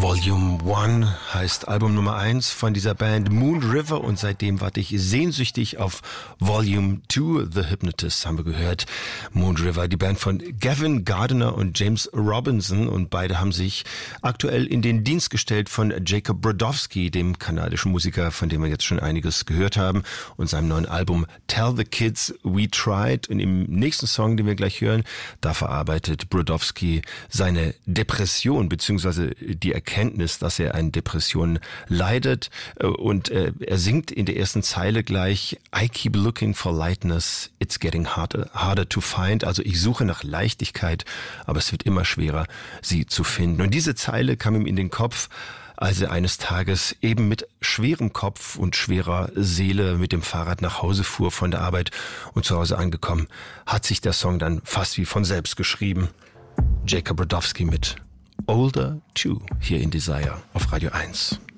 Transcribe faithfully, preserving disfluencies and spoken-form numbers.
Volume One heißt Album Nummer eins von dieser Band Moon River und seitdem warte ich sehnsüchtig auf Volume Two. The Hypnotist haben wir gehört. Moon River, die Band von Gavin Gardiner und James Robinson, und beide haben sich aktuell in den Dienst gestellt von Jacob Brodowski, dem kanadischen Musiker, von dem wir jetzt schon einiges gehört haben, und seinem neuen Album Tell the Kids We Tried. Und im nächsten Song, den wir gleich hören, da verarbeitet Brodowski seine Depression bzw. die Erkenntnis, dass er an Depressionen leidet, und äh, er singt in der ersten Zeile gleich I keep looking for lightness, it's getting harder, harder to find. Also ich suche nach Leichtigkeit, aber es wird immer schwerer, sie zu finden. Und diese Zeile kam ihm in den Kopf, als er eines Tages eben mit schwerem Kopf und schwerer Seele mit dem Fahrrad nach Hause fuhr von der Arbeit, und zu Hause angekommen, hat sich der Song dann fast wie von selbst geschrieben. Jacob Brodowski mit Older Two hier in Desire auf Radio eins.